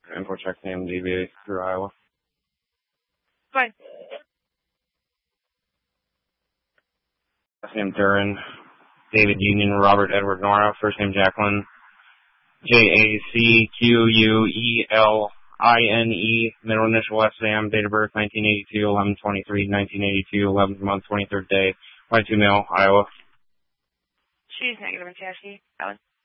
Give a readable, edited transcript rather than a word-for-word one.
Info check name DBA through Iowa. Fine. Last name Duran. David Union Robert Edward Nora. First name Jacqueline. JACQUELINE. Middle initial Sam. Date of birth 1982. 11/23/1982. 11th month 23rd day. Y2 male. Iowa. She's negative in Cassie. Alan.